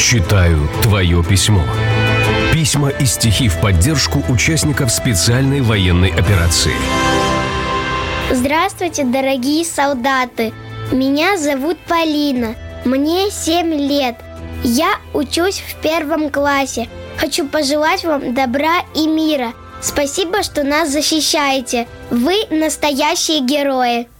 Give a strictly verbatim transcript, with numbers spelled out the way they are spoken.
Читаю твое письмо. Письма и стихи в поддержку участников специальной военной операции. Здравствуйте, дорогие солдаты! Меня зовут Полина. Мне семь лет. Я учусь в первом классе. Хочу пожелать вам добра и мира. Спасибо, что нас защищаете. Вы настоящие герои.